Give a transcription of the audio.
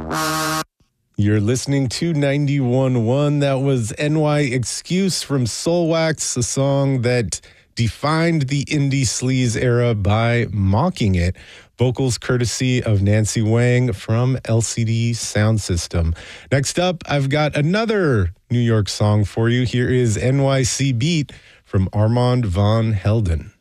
You're listening to 91.1. That was NY Excuse from Soulwax, a song that defined the indie sleaze era by mocking it. Vocals courtesy of Nancy Wang from LCD Sound System. Next up, I've got another New York song for you. Here is NYC Beat from Armand van Helden.